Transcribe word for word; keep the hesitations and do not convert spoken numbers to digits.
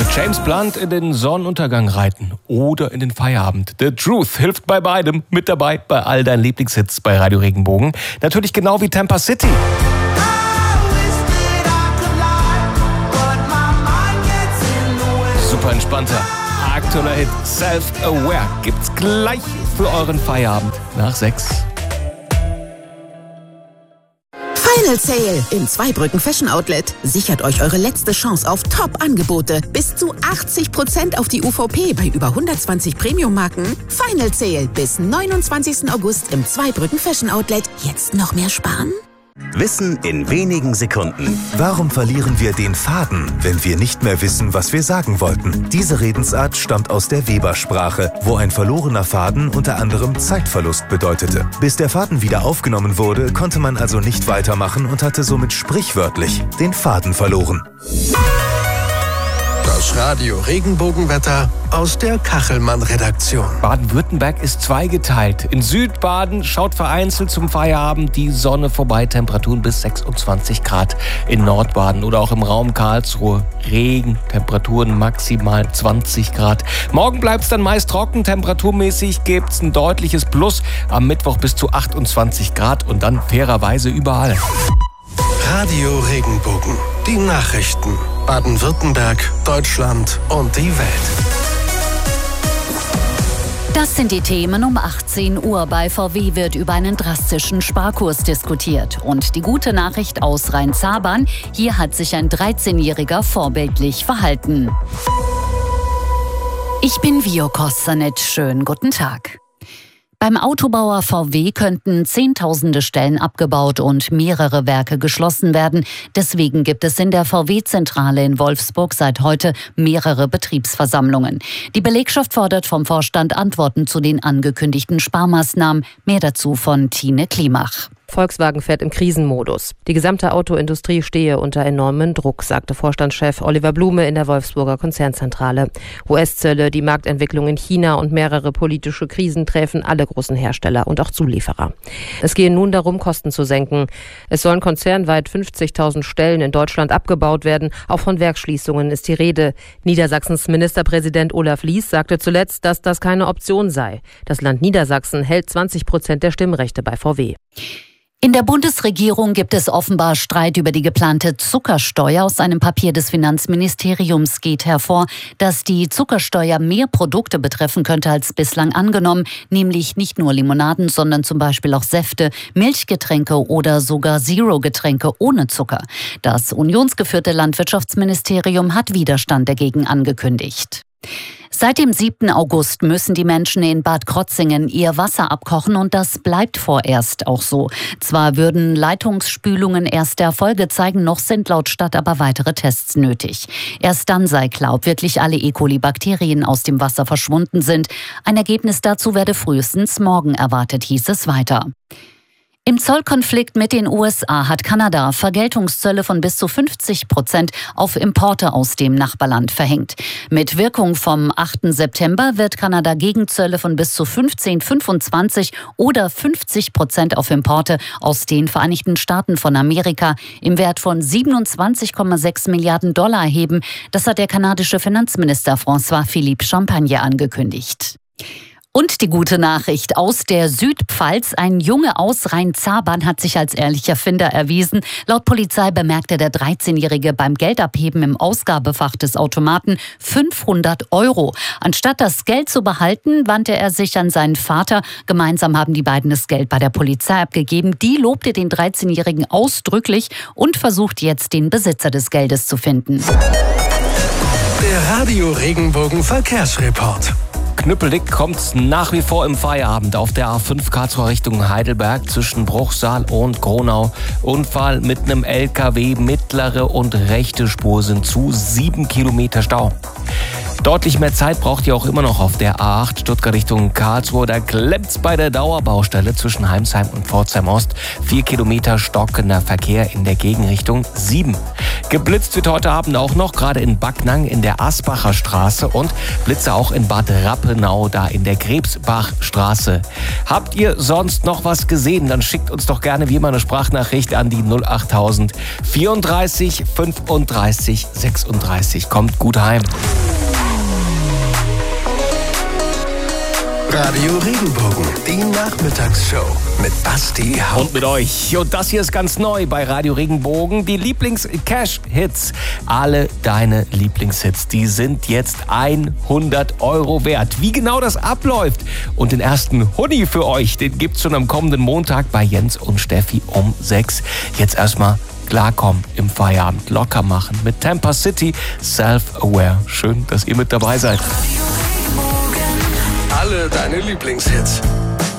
James Blunt in den Sonnenuntergang reiten oder in den Feierabend. The Truth hilft bei beidem. Mit dabei bei all deinen Lieblingshits bei Radio Regenbogen. Natürlich genau wie Tampa City. Super entspannter, aktueller Hit Self-Aware gibt's gleich für euren Feierabend nach sechs. Final Sale im Zweibrücken Fashion Outlet. Sichert euch eure letzte Chance auf Top-Angebote. Bis zu achtzig Prozent auf die U V P bei über hundertzwanzig Premium-Marken. Final Sale bis neunundzwanzigsten August im Zweibrücken Fashion Outlet. Jetzt noch mehr sparen? Wissen in wenigen Sekunden. Warum verlieren wir den Faden, wenn wir nicht mehr wissen, was wir sagen wollten? Diese Redensart stammt aus der Webersprache, wo ein verlorener Faden unter anderem Zeitverlust bedeutete. Bis der Faden wieder aufgenommen wurde, konnte man also nicht weitermachen und hatte somit sprichwörtlich den Faden verloren. Das Radio Regenbogenwetter aus der Kachelmann-Redaktion. Baden-Württemberg ist zweigeteilt. In Südbaden schaut vereinzelt zum Feierabend die Sonne vorbei. Temperaturen bis sechsundzwanzig Grad. In Nordbaden oder auch im Raum Karlsruhe Regen. Temperaturen maximal zwanzig Grad. Morgen bleibt es dann meist trocken. Temperaturmäßig gibt es ein deutliches Plus. Am Mittwoch bis zu achtundzwanzig Grad und dann fairerweise überall. Radio Regenbogen. Die Nachrichten. Baden-Württemberg, Deutschland und die Welt. Das sind die Themen um achtzehn Uhr. Bei V W wird über einen drastischen Sparkurs diskutiert. Und die gute Nachricht aus Rhein-Zabern: Hier hat sich ein dreizehnjähriger vorbildlich verhalten. Ich bin Vio Kostanic. Schönen guten Tag. Beim Autobauer V W könnten Zehntausende Stellen abgebaut und mehrere Werke geschlossen werden. Deswegen gibt es in der V W-Zentrale in Wolfsburg seit heute mehrere Betriebsversammlungen. Die Belegschaft fordert vom Vorstand Antworten zu den angekündigten Sparmaßnahmen. Mehr dazu von Tine Klimach. Volkswagen fährt im Krisenmodus. Die gesamte Autoindustrie stehe unter enormem Druck, sagte Vorstandschef Oliver Blume in der Wolfsburger Konzernzentrale. U S-Zölle, die Marktentwicklung in China und mehrere politische Krisen treffen alle großen Hersteller und auch Zulieferer. Es gehe nun darum, Kosten zu senken. Es sollen konzernweit fünfzigtausend Stellen in Deutschland abgebaut werden. Auch von Werksschließungen ist die Rede. Niedersachsens Ministerpräsident Olaf Lies sagte zuletzt, dass das keine Option sei. Das Land Niedersachsen hält zwanzig Prozent der Stimmrechte bei V W. In der Bundesregierung gibt es offenbar Streit über die geplante Zuckersteuer. Aus einem Papier des Finanzministeriums geht hervor, dass die Zuckersteuer mehr Produkte betreffen könnte als bislang angenommen, nämlich nicht nur Limonaden, sondern zum Beispiel auch Säfte, Milchgetränke oder sogar Zero-Getränke ohne Zucker. Das unionsgeführte Landwirtschaftsministerium hat Widerstand dagegen angekündigt. Seit dem siebten August müssen die Menschen in Bad Krotzingen ihr Wasser abkochen und das bleibt vorerst auch so. Zwar würden Leitungsspülungen erste Erfolge zeigen, noch sind laut Stadt aber weitere Tests nötig. Erst dann sei klar, ob wirklich alle E. coli-Bakterien aus dem Wasser verschwunden sind. Ein Ergebnis dazu werde frühestens morgen erwartet, hieß es weiter. Im Zollkonflikt mit den U S A hat Kanada Vergeltungszölle von bis zu fünfzig Prozent auf Importe aus dem Nachbarland verhängt. Mit Wirkung vom achten September wird Kanada Gegenzölle von bis zu fünfzehn, fünfundzwanzig oder fünfzig Prozent auf Importe aus den Vereinigten Staaten von Amerika im Wert von siebenundzwanzig Komma sechs Milliarden Dollar erheben. Das hat der kanadische Finanzminister François-Philippe Champagne angekündigt. Und die gute Nachricht aus der Südpfalz: Ein Junge aus Rhein-Zabern hat sich als ehrlicher Finder erwiesen. Laut Polizei bemerkte der dreizehnjährige beim Geldabheben im Ausgabefach des Automaten fünfhundert Euro. Anstatt das Geld zu behalten, wandte er sich an seinen Vater. Gemeinsam haben die beiden das Geld bei der Polizei abgegeben. Die lobte den dreizehnjährigen ausdrücklich und versucht jetzt, den Besitzer des Geldes zu finden. Der Radio Regenbogen Verkehrsreport. Knüppeldick kommt's nach wie vor im Feierabend auf der A fünf Karlsruhe Richtung Heidelberg zwischen Bruchsal und Gronau. Unfall mit einem L K W, mittlere und rechte Spur sind zu, sieben Kilometer Stau. Deutlich mehr Zeit braucht ihr auch immer noch auf der A acht Stuttgart Richtung Karlsruhe. Da klemmt's bei der Dauerbaustelle zwischen Heimsheim und Pforzheim Ost. Vier Kilometer stockender Verkehr in der Gegenrichtung. Sieben. Geblitzt wird heute Abend auch noch, gerade in Backnang in der Asbacher Straße und Blitze auch in Bad Rappenau, da in der Krebsbachstraße. Habt ihr sonst noch was gesehen? Dann schickt uns doch gerne wie immer eine Sprachnachricht an die null achttausend vierunddreißig fünfunddreißig sechsunddreißig. Kommt gut heim. Radio Regenbogen, die Nachmittagsshow mit Basti Haupt. Und mit euch. Und das hier ist ganz neu bei Radio Regenbogen. Die Lieblings-Cash-Hits. Alle deine Lieblingshits, die sind jetzt hundert Euro wert. Wie genau das abläuft und den ersten Hoodie für euch, den gibt's schon am kommenden Montag bei Jens und Steffi um sechs. Jetzt erstmal klarkommen im Feierabend, locker machen mit Tampa City, Self-Aware. Schön, dass ihr mit dabei seid. Alle deine Lieblingshits.